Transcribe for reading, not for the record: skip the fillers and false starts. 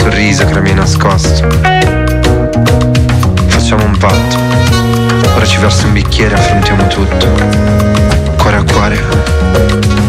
sorriso che era mi hai nascosto. Facciamo un patto. Ora ci verso un bicchiere e affrontiamo tutto. Cuore a cuore.